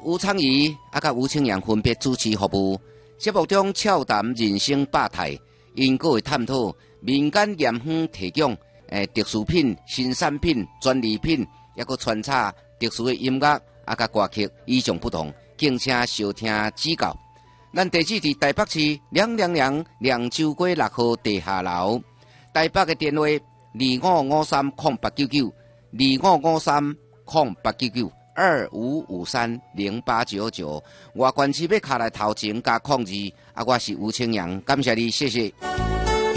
吴昌仪甲吴清阳分别主持服务。节目中俏谈人生百态，因阁会探讨民间盐香提供特殊品、新产品、专利品，也阁穿插特殊的音乐甲歌曲，与众不同，敬请收听指教。咱地址伫台北市亮州街6號地下樓，台北嘅電話2553089925530899，外縣市要卡來頭前加02，我是吳清陽，感謝你，謝謝。